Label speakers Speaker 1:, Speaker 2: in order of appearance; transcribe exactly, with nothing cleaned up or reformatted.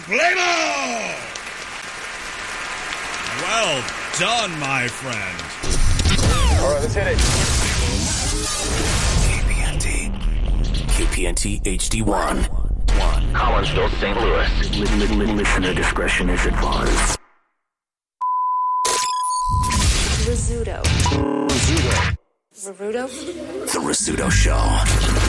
Speaker 1: Flamo! Well done, my friend.
Speaker 2: All right, let's hit it.
Speaker 3: K P N T. K P N T H D one. one.
Speaker 2: Collinsville, Saint Louis.
Speaker 3: Listener discretion is advised.
Speaker 4: Rizzuto.
Speaker 3: Rizzuto.
Speaker 4: Rizzuto?
Speaker 3: The Rizzuto Show.